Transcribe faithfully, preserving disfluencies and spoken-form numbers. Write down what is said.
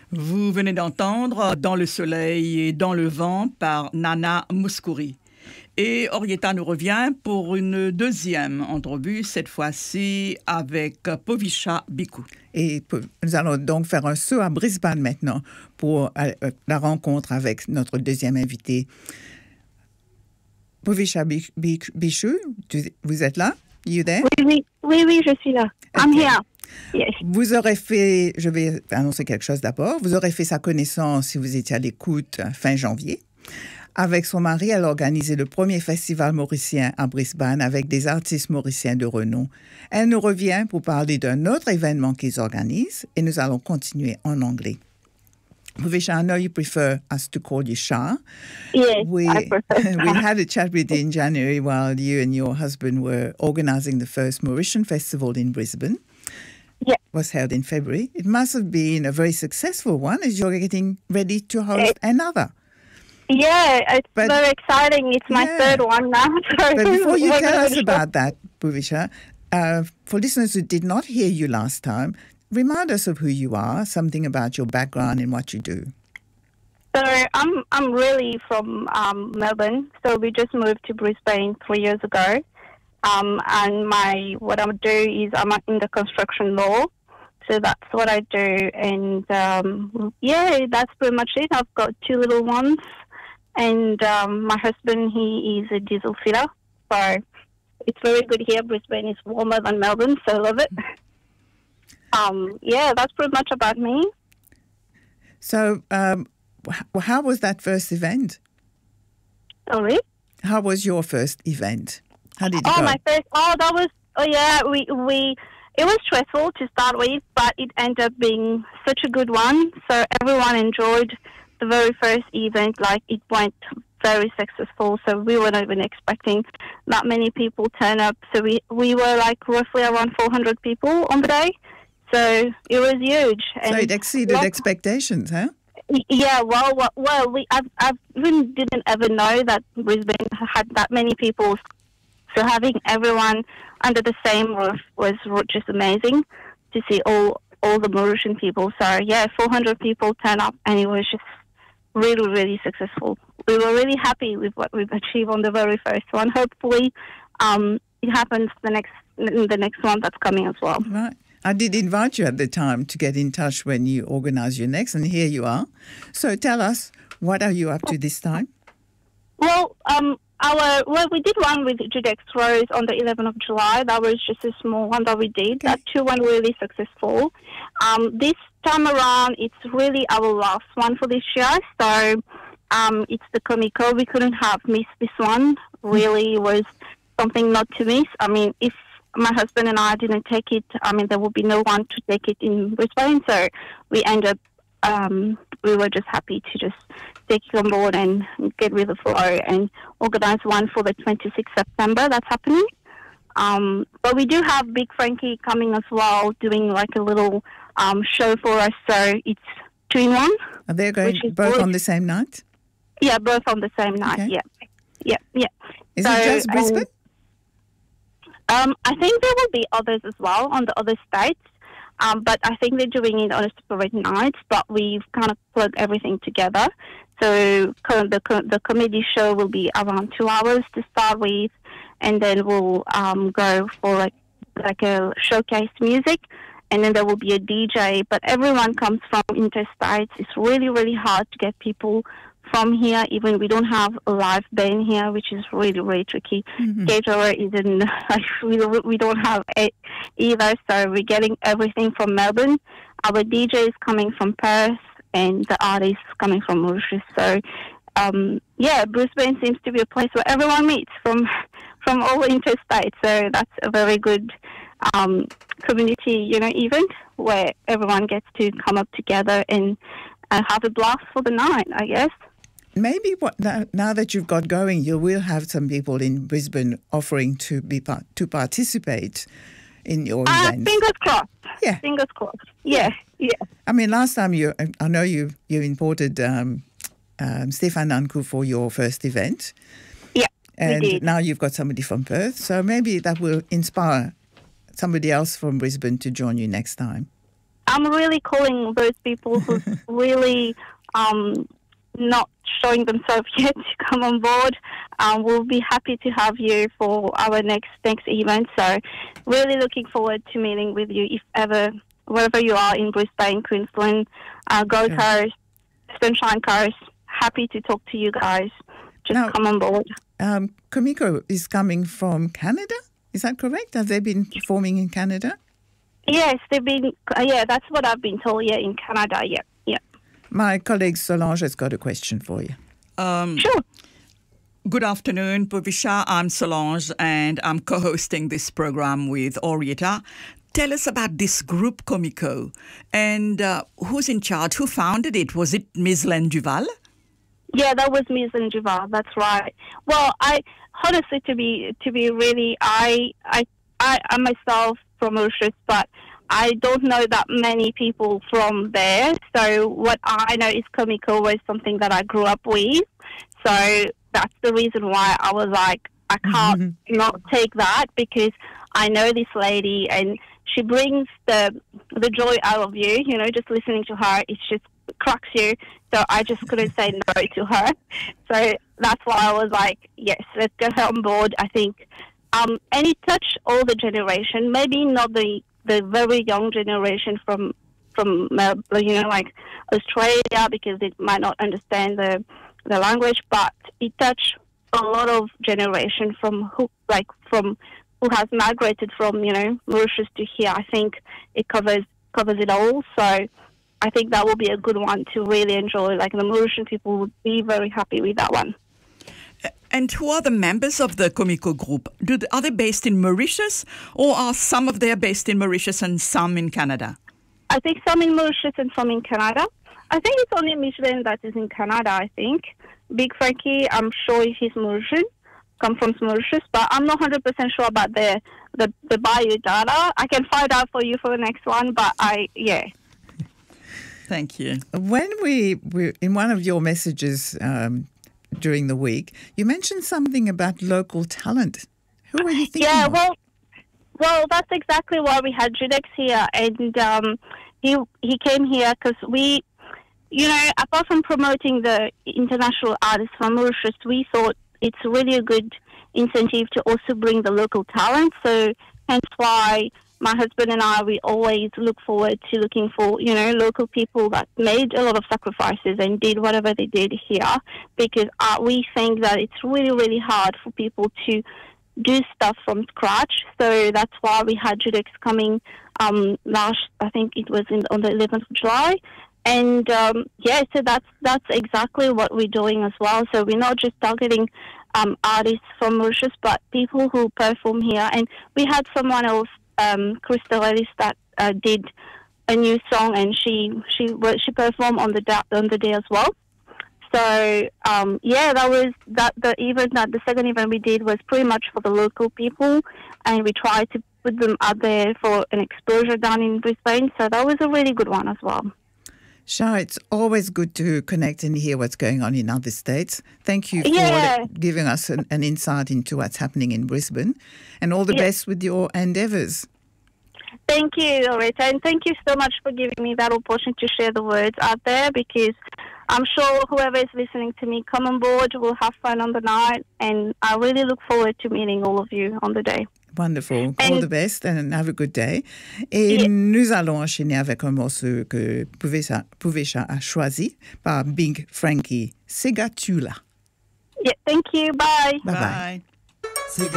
Vous venez d'entendre Dans le soleil et dans le vent par Nana Mouskouri. Et Orietta nous revient pour une deuxième entrevue, cette fois-ci avec Povisha Biku. Et nous allons donc faire un saut à Brisbane maintenant pour la rencontre avec notre deuxième invité. Povisha Biku, vous êtes là? You there? Oui, oui, oui, oui, je suis là. I'm Okay. here. Yes. Vous aurez fait, je vais annoncer quelque chose d'abord, vous aurez fait sa connaissance si vous étiez à l'écoute fin janvier. Avec son mari, elle a organisé le premier festival mauricien à Brisbane avec des artistes mauriciens de renom. Elle nous revient pour parler d'un autre événement qu'ils organisent et nous allons continuer en anglais. Povisha, I know you prefer us to call you Shah. Yes, We, I prefer we Shah. had a chat with you in January while you and your husband were organising the first Mauritian festival in Brisbane. Yeah. Was held in February. It must have been a very successful one as you're getting ready to host It- another. Yeah, it's But- very exciting. It's my Yeah. third one now. So But before you we're tell gonna us be- about that, Povisha, uh, for listeners who did not hear you last time, remind us of who you are, something about your background and what you do. So I'm I'm really from um, Melbourne. So we just moved to Brisbane three years ago. Um, and my what I do is I'm in the construction law. So that's what I do. And um, yeah, that's pretty much it. I've got two little ones. And um, my husband, he is a diesel fitter. So it's very good here. Brisbane is warmer than Melbourne, so I love it. Um, yeah, that's pretty much about me. So, um, wh- how was that first event? Sorry? How was your first event? How did it Oh, go? my first. Oh, that was. Oh, yeah. We we. It was stressful to start with, but it ended up being such a good one. So everyone enjoyed the very first event. Like it went very successful. So we weren't even expecting that many people turn up. So we we were like roughly around four hundred people on the day. So it was huge. So And it exceeded what- expectations, huh? Yeah, well, well, well we I I really didn't ever know that Brisbane had that many people. So having everyone under the same roof was r- just amazing to see all all the Mauritian people. So yeah, four hundred people turn up, and it was just really, really successful. We were really happy with what we've achieved on the very first one. Hopefully, um, it happens the next the next one that's coming as well. Right. I did invite you at the time to get in touch when you organise your next, and here you are. So tell us, what are you up to this time? Well, um, our well, we did one with Judex Rose on the eleventh of July. That was just a small one that we did. Okay. That two went really successful. Um, this time around, it's really our last one for this year. So um, it's the Comico. We couldn't have missed this one. Really, it was something not to miss. I mean, if my husband and I didn't take it, I mean, there would be no one to take it in Brisbane. So we ended up, um, we were just happy to just take it on board and get with the flow and organize one for the twenty-sixth of September. That's happening. Um, but we do have Big Frankie coming as well, doing like a little um, show for us. So it's two in one. Are they going Which is both good. on the same night? Yeah, both on the same night. Okay. Yeah. Yeah, yeah. Is So, it just um, Brisbane? Um, I think there will be others as well on the other states, um, but I think they're doing it on a separate night. But we've kind of plugged everything together. So co- the co- the comedy show will be around two hours to start with, and then we'll um, go for like like a showcase music, and then there will be a D J. But everyone comes from interstates. It's really really hard to get people from here. Even we don't have a live band here, which is really really tricky. Mhm. Caterer isn't like we we don't have it either. So we're getting everything from Melbourne. Our D J is coming from Perth, and the artist is coming from Mauritius. So um, yeah, Brisbane seems to be a place where everyone meets from from all interstates. So that's a very good um, community, you know, event where everyone gets to come up together and uh, have a blast for the night, I guess. Maybe what now, now that you've got going, you will have some people in Brisbane offering to be part, to participate in your Uh, events. fingers crossed. Yeah. Fingers crossed. Yeah, yeah. I mean, last time you, I know you you imported um, um, Stéphane Ankou for your first event, Yeah, and we did. now you've got somebody from Perth. So maybe that will inspire somebody else from Brisbane to join you next time. I'm really calling those people who really um, not showing themselves yet to come on board. Um, we'll be happy to have you for our next next event. So really looking forward to meeting with you if ever, wherever you are in Brisbane, Queensland, uh, Gold Coast, Sunshine Coast. Happy to talk to you guys. Just now, come on board. Um, Komiko is coming from Canada. Is that correct? Have they been performing in Canada? Yes, they've been. Uh, yeah, that's what I've been told. Yeah, in Canada. Yeah, yeah. My colleague Solange has got a question for you. Um, Sure. Good afternoon, Puvisha. I'm Solange, and I'm co-hosting this program with Orietta. Tell us about this group, Komiko, and uh, who's in charge? Who founded it? Was it Miz Len Duval? Yeah, that was Miz Len Duval. That's right. Well, I honestly, to be to be really, I I I, I myself from Mauritius, but I don't know that many people from there. So what I know is Komiko was something that I grew up with. So that's the reason why I was like, I can't mm-hmm. not take that, because I know this lady and she brings the the joy out of you. You know, just listening to her, it just cracks you. So I just couldn't say no to her. So that's why I was like, yes, let's get her on board. I think, um, and it touched all the generation. Maybe not the the very young generation from from you know like Australia, because they might not understand the the language, but it touched a lot of generation from who like from who has migrated from you know Mauritius to here. I think it covers covers it all. So I think that will be a good one to really enjoy. Like the Mauritian people would be very happy with that one. And who are the members of the Komiko group? Do they, are they based in Mauritius, or are some of them based in Mauritius and some in Canada? I think some in Mauritius and some in Canada. I think it's only Michelin that is in Canada, I think. Big Frankie, I'm sure he's Mauritian, come from Mauritius, but I'm not one hundred percent sure about the, the, the bio data. I can find out for you for the next one, but I, yeah. Thank you. When we, we in one of your messages um, during the week, you mentioned something about local talent. Who were you thinking Yeah, of? well, well, that's exactly why we had Judex here, and um, he he came here because we, you know, apart from promoting the international artists from Mauritius, we thought it's really a good incentive to also bring the local talent. So hence why my husband and I, we always look forward to looking for, you know, local people that made a lot of sacrifices and did whatever they did here, because uh, we think that it's really, really hard for people to do stuff from scratch. So that's why we had Judex coming um, last, I think it was in, on the eleventh of July. And um, yeah, so that's that's exactly what we're doing as well. So we're not just targeting um, artists from Mauritius, but people who perform here. And we had someone else, um, Crystal Ellis, that uh, did a new song, and she she she performed on the da- on the day as well. So um, yeah, that was that the event. That the second event we did was pretty much for the local people, and we tried to put them out there for an exposure down in Brisbane. So that was a really good one as well. Shah, it's always good to connect and hear what's going on in other states. Thank you for Yeah. giving us an, an insight into what's happening in Brisbane, and all the Yeah. best with your endeavours. Thank you, Loretta, and thank you so much for giving me that opportunity to share the words out there, because I'm sure whoever is listening to me, come on board, we'll have fun on the night, and I really look forward to meeting all of you on the day. Wonderful. And- All the best and have a good day. Et Yeah. nous allons enchaîner avec un morceau que Puvisha Puvisha a choisi par Big Frankie, Segatula. Yeah, thank you. Bye. Bye-bye. Bye.